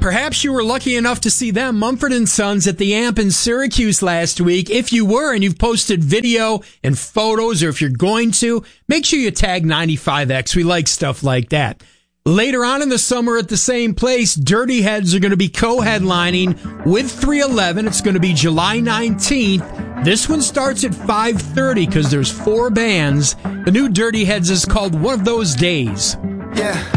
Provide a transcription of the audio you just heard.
perhaps you were lucky enough to see them, Mumford & Sons, at the Amp in Syracuse last week. If you were and you've posted video and photos, or if you're going to, make sure you tag 95X. We like stuff like that. Later on in the summer at the same place, Dirty Heads are going to be co-headlining with 311. It's going to be July 19th. This one starts at 5:30 because there's 4 bands. The new Dirty Heads is called One of Those Days. Yeah.